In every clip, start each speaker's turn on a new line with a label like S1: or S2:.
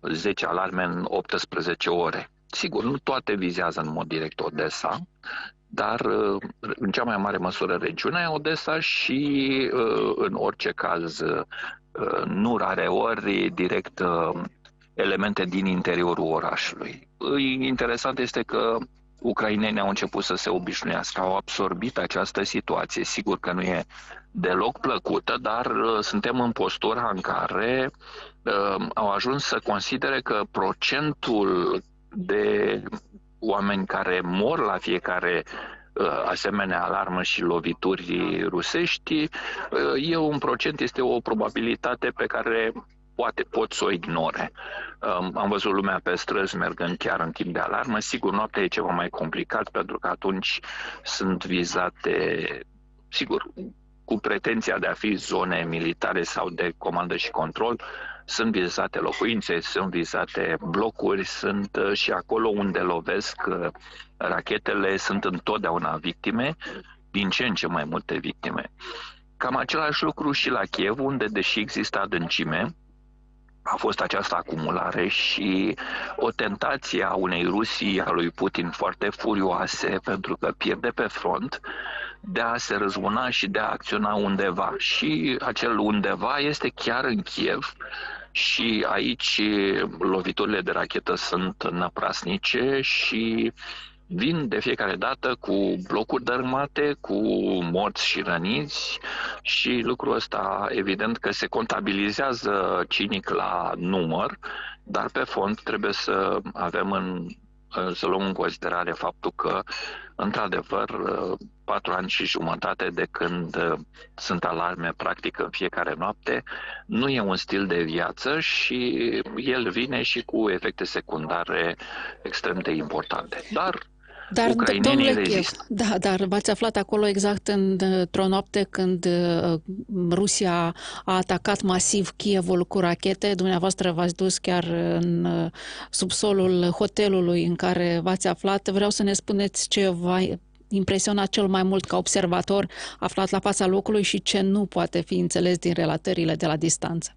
S1: 10 alarme în 18 ore. Sigur, nu toate vizează în mod direct Odessa, dar în cea mai mare măsură regiunea Odessa și în orice caz nu rare ori direct elemente din interiorul orașului. Interesant este că ucrainenii au început să se obișnuiască, au absorbit această situație. Sigur că nu e deloc plăcută, dar suntem în postura în care au ajuns să considere că procentul de oameni care mor la fiecare asemenea alarmă și lovituri rusești e un procent, este o probabilitate pe care pot să o ignore. Am văzut lumea pe străzi mergând chiar în timp de alarmă. Sigur, noaptea e ceva mai complicat pentru că atunci sunt vizate, sigur, cu pretenția de a fi zone militare sau de comandă și control, sunt vizate locuințe, sunt vizate blocuri, sunt și acolo unde lovesc rachetele, sunt întotdeauna victime, din ce în ce mai multe victime. Cam același lucru și la Kiev, unde, deși există adâncime, a fost această acumulare și o tentație a unei Rusii, a lui Putin, foarte furioase, pentru că pierde pe front, de a se răzbuna și de a acționa undeva. Și acel undeva este chiar în Kiev și aici loviturile de rachetă sunt năprasnice și vin de fiecare dată cu blocuri dărâmate, cu morți și răniți și lucrul ăsta evident că se contabilizează cinic la număr, dar pe fond trebuie să să luăm în considerare faptul că, într-adevăr, 4 ani și jumătate de când sunt alarme practic în fiecare noapte, nu e un stil de viață și el vine și cu efecte secundare extrem de importante. Dar ucrainenii rezistă.
S2: Da, dar v-ați aflat acolo exact într-o noapte când Rusia a atacat masiv Kievul cu rachete. Dumneavoastră v-ați dus chiar în subsolul hotelului în care v-ați aflat. Vreau să ne spuneți ce v-a impresionat cel mai mult ca observator aflat la fața locului și ce nu poate fi înțeles din relatările de la distanță.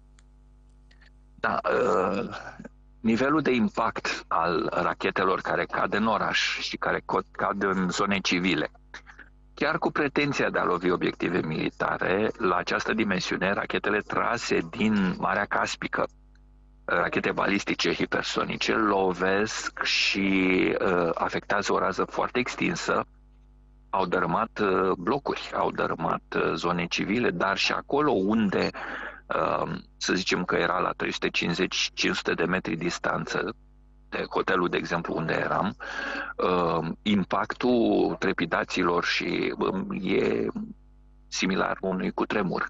S1: Da, nivelul de impact al rachetelor care cad în oraș și care cad în zone civile, chiar cu pretenția de a lovi obiective militare, la această dimensiune, rachetele trase din Marea Caspică, rachete balistice hipersonice, lovesc și afectează o rază foarte extinsă, au dărâmat blocuri, au dărâmat zone civile, dar și acolo unde să zicem că era la 350-500 de metri distanță de hotelul, de exemplu, unde eram, impactul trepidațiilor și e similar unui cutremur.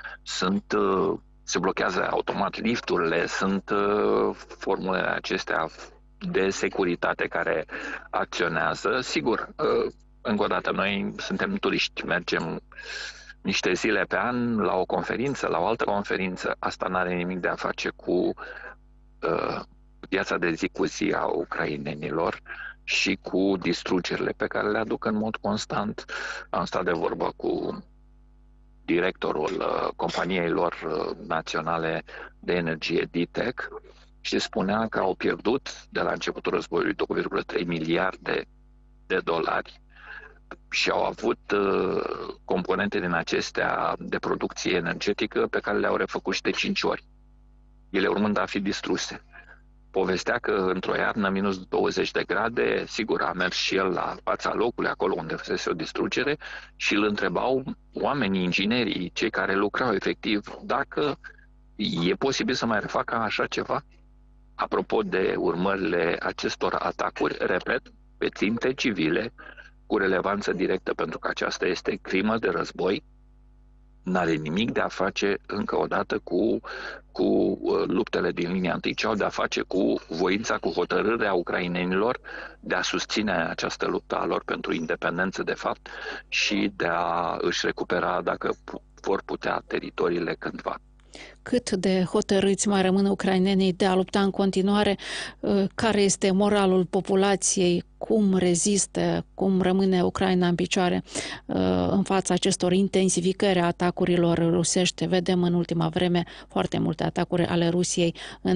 S1: Se blochează automat lifturile, sunt formulele acestea de securitate care acționează. Sigur, încă o dată, noi suntem turiști, mergem niște zile pe an la o conferință, la o altă conferință. Asta nu are nimic de a face cu viața de zi cu zi a ucrainenilor și cu distrugerile pe care le aduc în mod constant. Am stat de vorbă cu directorul companiei lor naționale de energie, DTEC, și spunea că au pierdut de la începutul războiului 2,3 miliarde de dolari și au avut componente din acestea de producție energetică pe care le-au refăcut și de 5 ori, ele urmând a fi distruse. Povestea că într-o iarnă minus 20 de grade, sigur, a mers și el la fața locului, acolo unde fusese o distrugere, și îl întrebau oamenii, inginerii, cei care lucrau efectiv, dacă e posibil să mai refacă așa ceva. Apropo de urmările acestor atacuri, repet, pe ținte civile, cu relevanță directă, pentru că aceasta este crimă de război, n-are nimic de a face, încă o dată, cu luptele din linia întâi, ce au de a face cu voința, cu hotărârea ucrainenilor de a susține această luptă a lor pentru independență, de fapt, și de a își recupera, dacă vor putea, teritoriile cândva.
S2: Cât de hotărâți mai rămân ucrainenii de a lupta în continuare? Care este moralul populației? Cum rezistă? Cum rămâne Ucraina în picioare în fața acestor intensificări a atacurilor rusești? Vedem în ultima vreme foarte multe atacuri ale Rusiei în